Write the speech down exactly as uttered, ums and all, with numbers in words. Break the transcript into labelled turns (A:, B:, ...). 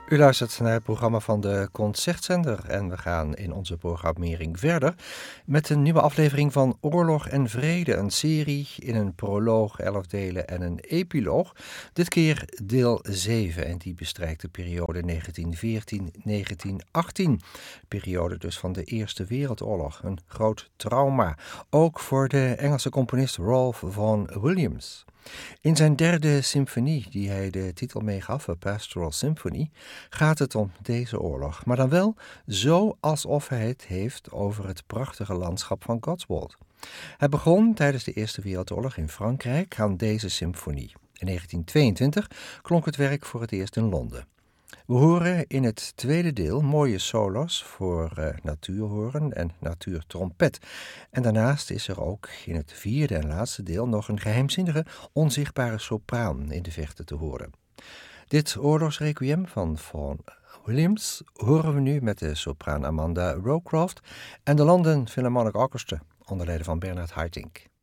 A: U luistert naar het programma van de Concertzender en we gaan in onze programmering verder met een nieuwe aflevering van Oorlog en Vrede, een serie in een proloog, elf delen en een epiloog. Dit keer deel zeven en die bestrijkt de periode negentien veertien tot negentien achttien, periode dus van de Eerste Wereldoorlog, een groot trauma, ook voor de Engelse componist Rolf Vaughan Williams. In zijn derde symfonie, die hij de titel meegaf, A Pastoral Symphony, gaat het om deze oorlog, maar dan wel zo alsof hij het heeft over het prachtige landschap van Cotswold. Hij begon tijdens de Eerste Wereldoorlog in Frankrijk aan deze symfonie. In negentien tweeëntwintig klonk het werk voor het eerst in Londen. We horen in het tweede deel mooie solos voor uh, natuurhoorn en natuurtrompet. En daarnaast is er ook in het vierde en laatste deel nog een geheimzinnige, onzichtbare sopraan in de verte te horen. Dit oorlogsrequiem van Vaughan Williams horen we nu met de sopraan Amanda Rowcroft en de London Philharmonic Orchestra onder leiding van Bernard Haitink.